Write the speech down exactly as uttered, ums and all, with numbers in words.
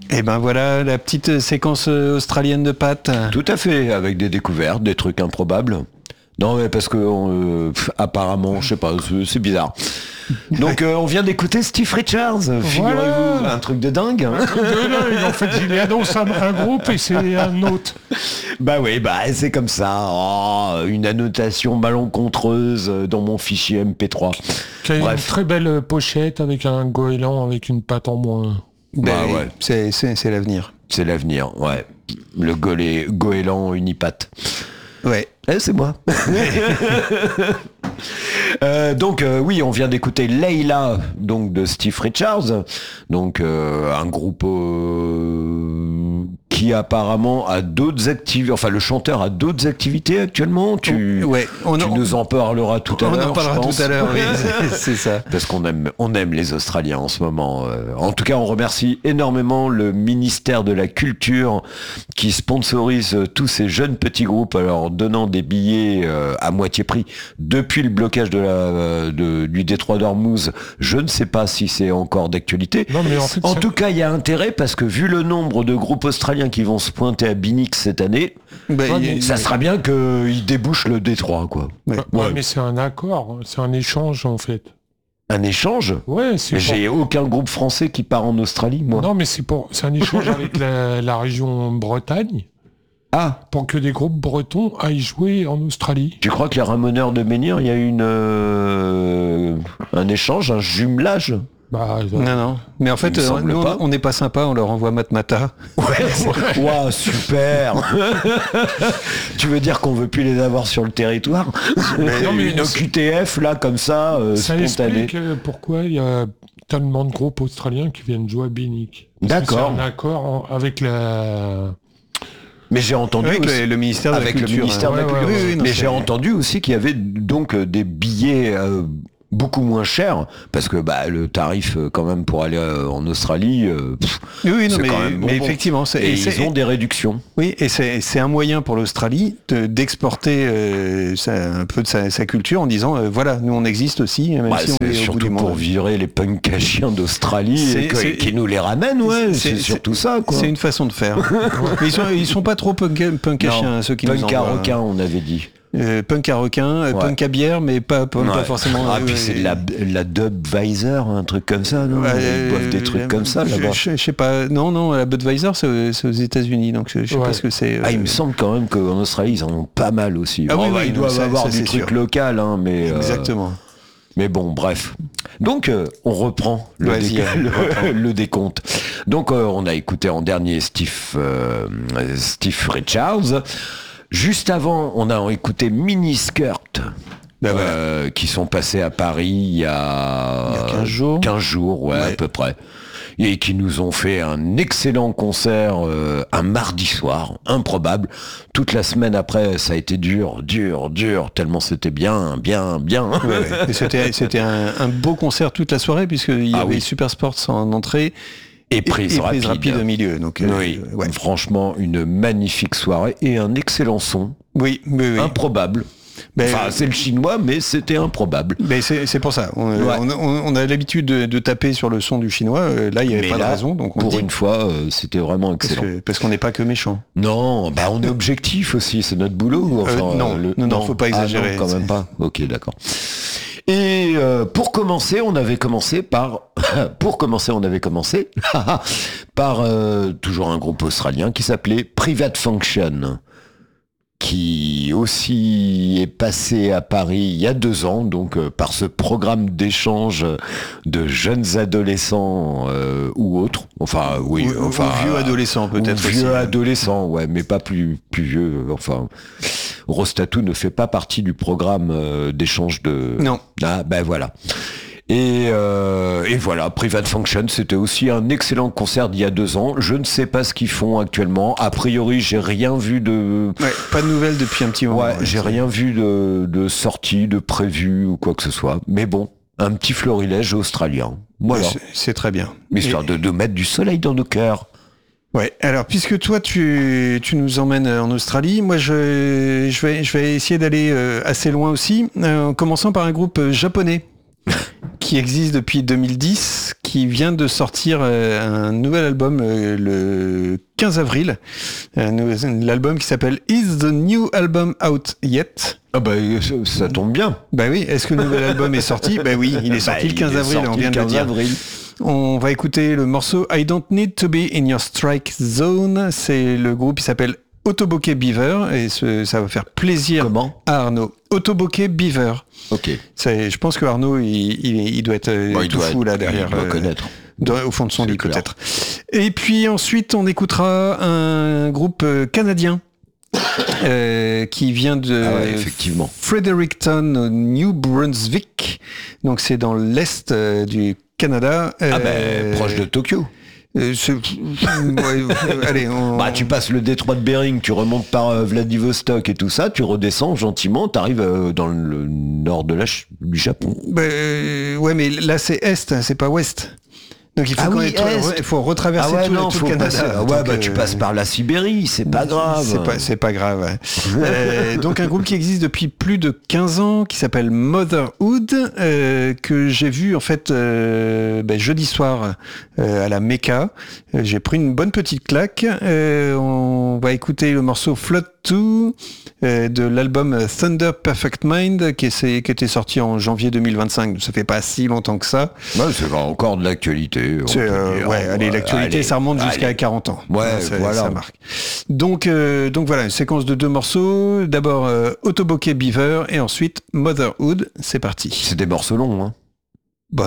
Et ben voilà la petite séquence australienne de Pat. Tout à fait, avec des découvertes, des trucs improbables. Non mais parce que euh, pff, apparemment, je sais pas, c'est, c'est bizarre. Donc euh, on vient d'écouter Steve Richards, figurez-vous, Voilà. un truc de dingue. Hein. Un truc de dingue. En fait, il annonce un, un groupe et c'est un autre. Bah oui, bah c'est comme ça. Oh, une annotation malencontreuse dans mon fichier M P trois. Qui a une Bref. très belle pochette avec un goéland avec une patte en moins. Bah Ben, ouais. c'est, c'est, c'est l'avenir. C'est l'avenir, ouais. Le golé, goéland unipatte. Ouais. Eh, c'est moi. Euh, donc euh, oui, on vient d'écouter Layla, donc de Steve Richards, donc euh, un groupe euh, qui apparemment a d'autres activités. Enfin, le chanteur a d'autres activités actuellement. Tu, Ouais, on, tu on- nous en parleras tout à on l'heure. en parlera je pense. tout à l'heure. Oui, c'est, c'est ça. Parce qu'on aime, on aime les Australiens en ce moment. Euh, En tout cas, on remercie énormément le ministère de la Culture qui sponsorise euh, tous ces jeunes petits groupes, alors donnant des billets euh, à moitié prix depuis le blocage de la, euh, de, du détroit d'Ormuz. Je ne sais pas si c'est encore d'actualité. Non, mais en fait, En ça- tout cas, il y a intérêt parce que vu le nombre de groupes australiens qui vont se pointer à Binix cette année, Ben, Ouais, il- mais ça sera bien qu'ils débouchent le détroit, quoi. Ouais. Ouais, Ouais. mais c'est un accord, c'est un échange en fait. Un échange. Ouais, c'est Mais pour- j'ai aucun groupe français qui part en Australie, moi. Non, mais c'est pour, c'est un échange avec la, la région Bretagne Ah, pour que des groupes bretons aillent jouer en Australie. tu crois que les Ramoneurs de Menhir, il y a une euh, un échange, un jumelage? Bah, euh, Non, non. Mais en fait, Il me euh, semble nous, pas. on n'est pas sympa, on leur envoie Matmata. Ouais, Ouah, super. Tu veux dire qu'on veut plus les avoir sur le territoire? non, mais une O Q T F là comme ça, euh, ça spontanée. explique euh, pourquoi il y a tellement de groupes australiens qui viennent jouer à Binic. Parce que D'accord. C'est un accord en- avec la. Mais j'ai entendu Avec aussi- le, le ministère de avec la le Culture. ministère de la Ouais, Culture. ouais, ouais, oui, non, Mais c'est- j'ai entendu aussi qu'il y avait donc euh, des billets euh, beaucoup moins chers parce que bah, le tarif euh, quand même pour aller euh, en Australie, euh, pff, Oui, oui, non, c'est mais, quand même mais bonbon. effectivement, c'est, et et c'est- ils ont des réductions. oui, et c'est, c'est un moyen pour l'Australie de, d'exporter euh, sa- un peu de sa, sa culture en disant euh, voilà, nous on existe aussi, même Bah, si on c'est est au bout surtout du pour monde. virer les punks à chiens d'Australie C'est- et que- c'est- qui nous les ramènent, ouais, c'est, c'est- surtout ça, quoi. C'est une façon de faire. Mais ils sont, ils sont pas trop punk, punk à Non, chien, ceux qui nous punk à envoient. requin, on avait dit. Euh, punk à requin, euh, Ouais. punk à bière, mais pas, pas, pas Ouais. forcément. Ah, puis euh, c'est de la, la Dubweiser, un truc comme ça, non? Ouais, Ils boivent des euh, trucs comme ça, je- là-bas. Je, je sais pas. Non, non, la Budweiser, c'est, c'est aux États-Unis, donc je, je sais Ouais. pas ce que c'est. Ah, il euh, me semble quand même qu'en Australie, ils en ont pas mal aussi. Ah oui, bah, oui, ils non, doivent ça- avoir ça, du c'est truc sûr. local, hein, mais... euh, Exactement. mais bon, bref. Donc, euh, on reprend le, Vas-y, dé- on le- reprend. le décompte. Donc, euh, on a écouté en dernier Steve, euh, Steve Richards. Juste avant, on a écouté Miniskirt, Ben voilà. euh, qui sont passés à Paris il y a... Il y a quinze jours. quinze jours, ouais, à Ouais. peu près. Et qui nous ont fait un excellent concert euh, un mardi soir, improbable. Toute la semaine après, ça a été dur, dur, dur, tellement c'était bien, bien, bien. Ouais, ouais. Et c'était, c'était un, un beau concert toute la soirée, puisqu'il y Ah avait oui. Super Sports en entrée Et prise et rapide. prise rapide au milieu. Donc, euh, Oui, ouais. franchement, une magnifique soirée et un excellent son. oui, oui, oui. Improbable. Ben, Enfin, c'est le chinois, mais c'était improbable. Mais c'est, c'est pour ça. On, Ouais. on, on- on a l'habitude de, de taper sur le son du chinois. Euh, Là, il n'y avait Mais pas là, de raison. Donc on pour dit, une fois, euh, c'était vraiment parce, excellent. que- parce qu'on n'est pas que méchant. Non, bah on est objectif aussi, c'est notre boulot. Enfin, Euh, non, le- non, non, faut pas Ah exagérer, non, quand même c'est- pas. Ok, d'accord. Et euh, pour commencer, on avait commencé par, pour commencer, on avait commencé par euh, toujours un groupe australien qui s'appelait Private Function, qui aussi est passé à Paris il y a deux ans, donc euh, par ce programme d'échange de jeunes adolescents euh, ou autres. Enfin, oui, Ou- ou enfin vieux adolescents, peut-être ou vieux aussi. adolescents, ouais, mais pas plus plus vieux. Enfin, Rostatou ne fait pas partie du programme euh, d'échange de. Non. Ah, ben voilà. Et, euh, et voilà, Private Function, c'était aussi un excellent concert d'il y a deux ans. Je ne sais pas ce qu'ils font actuellement. A priori, j'ai rien vu de. Ouais, pas de nouvelles depuis un petit moment. Ouais, ouais, j'ai c'est- rien vu de, de sortie, de prévu ou quoi que ce soit. Mais bon, un petit florilège australien. Voilà. C'est, c'est très bien. Histoire Et- de, de mettre du soleil dans nos cœurs. Ouais. Alors, puisque toi, tu, tu nous emmènes en Australie, moi, je, je vais, je vais essayer d'aller euh, assez loin aussi, euh, en commençant par un groupe euh, japonais qui existe depuis deux mille dix, qui qui vient de sortir euh, un nouvel album euh, le quinze avril. Un nou- l'album qui s'appelle Is the New Album Out Yet? Ah bah ça, ça tombe bien. Bah oui, est-ce que le nouvel album est sorti? Bah oui, il est sorti Bah, le quinze il est avril, sorti on vient le de le quinze dire. avril. On va écouter le morceau I Don't Need to Be in Your Strike Zone. C'est le groupe qui s'appelle Otoboke Beaver et ce, ça va faire plaisir Comment à Arnaud. Otoboke Beaver. Ok. C'est, je pense que Arnaud, il, il, il doit être euh, Bon, il tout doit fou être- là derrière. il doit euh, connaître. dans- au fond de son C'est lit clair. peut-être. Et puis ensuite, on écoutera un groupe euh, canadien euh, qui vient de Ah ouais, effectivement. Fredericton, au New Brunswick. Donc c'est dans l'est euh, du Canada. Ah bah, Euh, proche de Tokyo. euh, c'est- ouais, allez, on... Bah, tu passes le détroit de Bering, tu remontes par euh, Vladivostok et tout ça, tu redescends gentiment, t'arrives euh, dans le nord de la Ch- du Japon. Bah, euh, ouais, mais là c'est est, hein, c'est pas ouest. Donc il faut, Ah quand oui, même- est. il faut retraverser Ah ouais, tout, non, tout faut le Canada. passer- ah ouais, Donc, bah, tu euh, passes par la Sibérie, c'est pas grave. C'est pas, c'est pas grave. Ouais. Euh, donc un groupe qui existe depuis plus de quinze ans, qui s'appelle Motherhood, euh, que j'ai vu en fait euh, ben, jeudi soir euh, à la Mecca. Euh, j'ai pris une bonne petite claque. Euh, on va écouter le morceau Flood deux euh, de l'album Thunder Perfect Mind qui, est, qui était sorti en janvier deux mille vingt-cinq. Ça fait pas si longtemps que ça. Ouais, c'est encore de l'actualité. on C'est, peut euh, dire. ouais, allez, l'actualité, allez, ça remonte jusqu'à allez. quarante ans. Ouais, ça, voilà. ça marque. Donc, euh, donc voilà, une séquence de deux morceaux. D'abord euh, Otoboke Beaver et ensuite Motherhood. C'est parti. C'est des morceaux longs, hein.